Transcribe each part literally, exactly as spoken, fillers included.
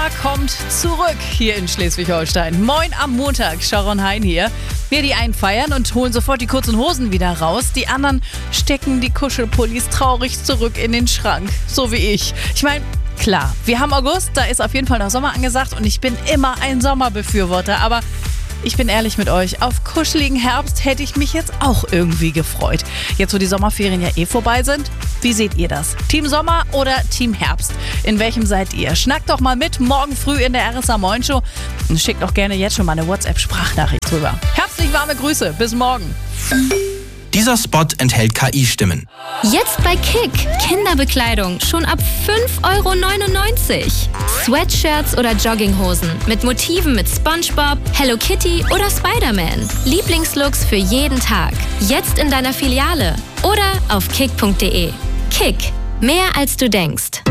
Kommt zurück hier in Schleswig-Holstein. Moin am Montag, Sharon Hein hier. Wir die einen feiern und holen sofort die kurzen Hosen wieder raus. Die anderen stecken die Kuschelpullis traurig zurück in den Schrank. So wie ich. Ich meine, klar, wir haben August, da ist auf jeden Fall noch Sommer angesagt und ich bin immer ein Sommerbefürworter. Aber ich bin ehrlich mit euch, auf kuscheligen Herbst hätte ich mich jetzt auch irgendwie gefreut. Jetzt, wo die Sommerferien ja eh vorbei sind, wie seht ihr das? Team Sommer oder Team Herbst? In welchem seid ihr? Schnackt doch mal mit, morgen früh in der R S A Moin Show. Und schickt auch gerne jetzt schon mal eine WhatsApp-Sprachnachricht rüber. Herzlich warme Grüße, bis morgen. Dieser Spot enthält K I-Stimmen. Jetzt bei Kick. Kinderbekleidung schon ab fünf Euro neunundneunzig. Sweatshirts oder Jogginghosen mit Motiven mit SpongeBob, Hello Kitty oder Spider-Man. Lieblingslooks für jeden Tag. Jetzt in deiner Filiale oder auf kick punkt de. Kick. Mehr als du denkst.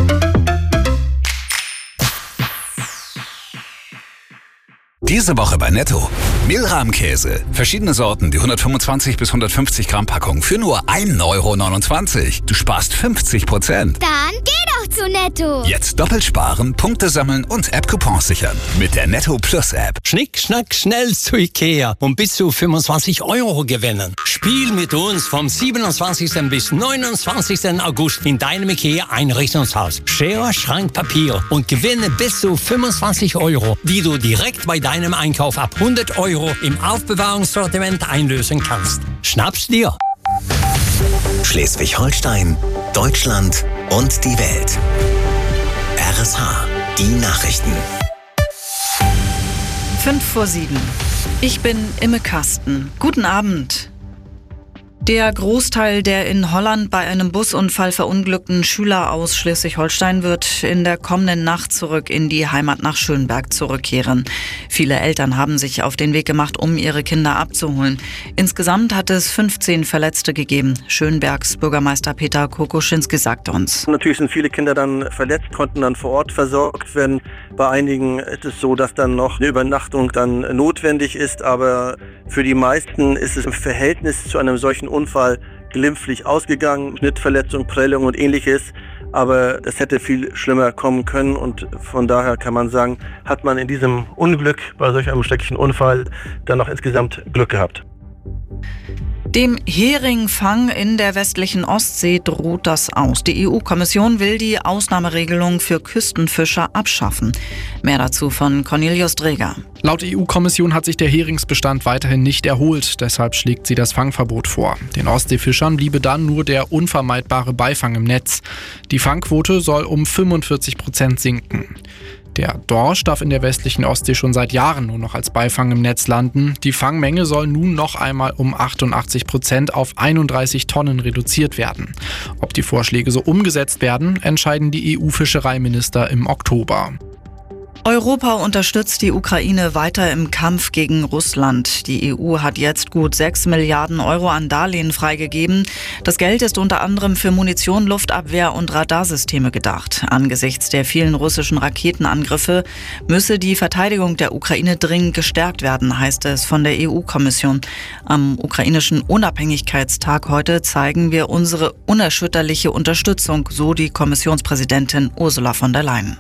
Diese Woche bei Netto. Milram-Käse. Verschiedene Sorten, die hundertfünfundzwanzig bis hundertfünfzig Gramm Packung für nur ein Euro neunundzwanzig. Du sparst fünfzig Prozent. Dann geh doch zu Netto. Jetzt doppelt sparen, Punkte sammeln und App-Coupons sichern. Mit der Netto Plus App. Schnick, schnack, schnell zu Ikea und bis zu fünfundzwanzig Euro gewinnen. Spiel mit uns vom siebenundzwanzigsten bis neunundzwanzigsten August in deinem Ikea-Einrichtungshaus. Schere, Schrank, Papier und gewinne bis zu fünfundzwanzig Euro, die du direkt bei deinem Einkauf ab hundert Euro im Aufbewahrungssortiment einlösen kannst. Schnapp's dir! Schleswig-Holstein, Deutschland und die Welt. R S H, die Nachrichten. Fünf vor sieben. Ich bin Imme Kasten. Guten Abend. Der Großteil der in Holland bei einem Busunfall verunglückten Schüler aus Schleswig-Holstein wird in der kommenden Nacht zurück in die Heimat nach Schönberg zurückkehren. Viele Eltern haben sich auf den Weg gemacht, um ihre Kinder abzuholen. Insgesamt hat es fünfzehn Verletzte gegeben. Schönbergs Bürgermeister Peter Kokoschinski sagte uns. Natürlich sind viele Kinder dann verletzt, konnten dann vor Ort versorgt werden. Bei einigen ist es so, dass dann noch eine Übernachtung dann notwendig ist, aber für die meisten ist es im Verhältnis zu einem solchen Unfall glimpflich ausgegangen. Schnittverletzung, Prellung und ähnliches, aber es hätte viel schlimmer kommen können und von daher kann man sagen, hat man in diesem Unglück bei solch einem schrecklichen Unfall dann noch insgesamt Glück gehabt. Dem Heringfang in der westlichen Ostsee droht das aus. Die E U-Kommission will die Ausnahmeregelung für Küstenfischer abschaffen. Mehr dazu von Cornelius Dreger. Laut E U-Kommission hat sich der Heringsbestand weiterhin nicht erholt. Deshalb schlägt sie das Fangverbot vor. Den Ostseefischern bliebe dann nur der unvermeidbare Beifang im Netz. Die Fangquote soll um fünfundvierzig Prozent sinken. Der Dorsch darf in der westlichen Ostsee schon seit Jahren nur noch als Beifang im Netz landen. Die Fangmenge soll nun noch einmal um achtundachtzig Prozent auf einunddreißig Tonnen reduziert werden. Ob die Vorschläge so umgesetzt werden, entscheiden die E U-Fischereiminister im Oktober. Europa unterstützt die Ukraine weiter im Kampf gegen Russland. Die E U hat jetzt gut sechs Milliarden Euro an Darlehen freigegeben. Das Geld ist unter anderem für Munition, Luftabwehr und Radarsysteme gedacht. Angesichts der vielen russischen Raketenangriffe müsse die Verteidigung der Ukraine dringend gestärkt werden, heißt es von der E U-Kommission. Am ukrainischen Unabhängigkeitstag heute zeigen wir unsere unerschütterliche Unterstützung, so die Kommissionspräsidentin Ursula von der Leyen.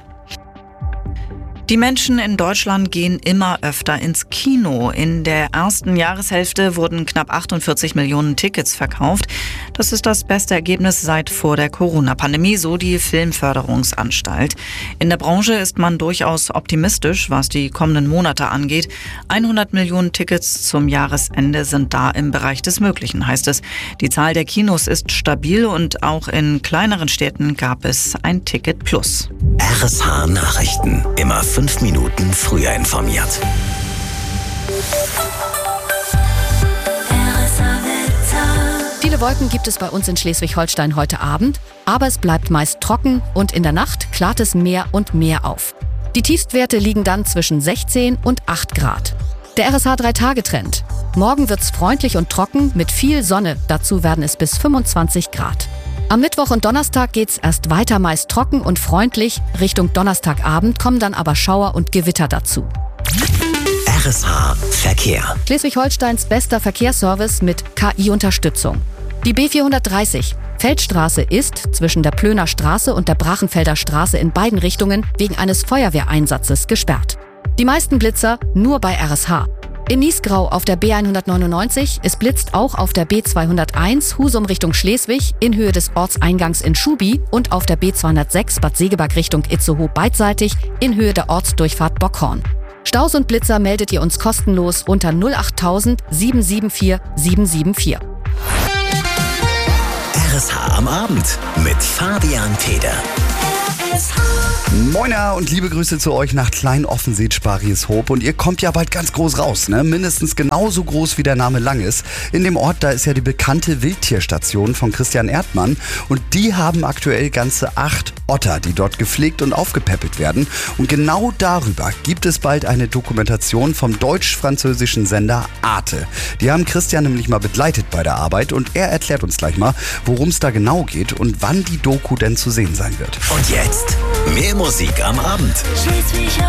Die Menschen in Deutschland gehen immer öfter ins Kino. In der ersten Jahreshälfte wurden knapp achtundvierzig Millionen Tickets verkauft. Das ist das beste Ergebnis seit vor der Corona-Pandemie, so die Filmförderungsanstalt. In der Branche ist man durchaus optimistisch, was die kommenden Monate angeht. hundert Millionen Tickets zum Jahresende sind da im Bereich des Möglichen, heißt es. Die Zahl der Kinos ist stabil und auch in kleineren Städten gab es ein Ticket Plus. R S H Nachrichten. Immer fünf Minuten früher informiert. Viele Wolken gibt es bei uns in Schleswig-Holstein heute Abend, aber es bleibt meist trocken und in der Nacht klart es mehr und mehr auf. Die Tiefstwerte liegen dann zwischen sechzehn und acht Grad. Der R S H drei Tage Trend. Morgen wird's freundlich und trocken mit viel Sonne, dazu werden es bis fünfundzwanzig Grad. Am Mittwoch und Donnerstag geht's erst weiter meist trocken und freundlich. Richtung Donnerstagabend kommen dann aber Schauer und Gewitter dazu. R S H Verkehr. Schleswig-Holsteins bester Verkehrsservice mit K I-Unterstützung. Die B vierhundertdreißig. Feldstraße ist zwischen der Plöner Straße und der Brachenfelder Straße in beiden Richtungen wegen eines Feuerwehreinsatzes gesperrt. Die meisten Blitzer nur bei R S H. In Niesgrau auf der B hundertneunundneunzig, es blitzt auch auf der B zweihunderteins Husum Richtung Schleswig in Höhe des Ortseingangs in Schubi und auf der B zweihundertsechs Bad Segeberg Richtung Itzehoe beidseitig in Höhe der Ortsdurchfahrt Bockhorn. Staus und Blitzer meldet ihr uns kostenlos unter null acht tausend sieben sieben vier sieben sieben vier. R S H am Abend mit Fabian Feder. Moina und liebe Grüße zu euch nach Klein-Offenseet, Sparieshoop. Und ihr kommt ja bald ganz groß raus, ne? Mindestens genauso groß, wie der Name lang ist. In dem Ort, da ist ja die bekannte Wildtierstation von Christian Erdmann. Und die haben aktuell ganze acht Otter, die dort gepflegt und aufgepäppelt werden. Und genau darüber gibt es bald eine Dokumentation vom deutsch-französischen Sender Arte. Die haben Christian nämlich mal begleitet bei der Arbeit. Und er erklärt uns gleich mal, worum es da genau geht und wann die Doku denn zu sehen sein wird. Und jetzt mehr Musik am Abend.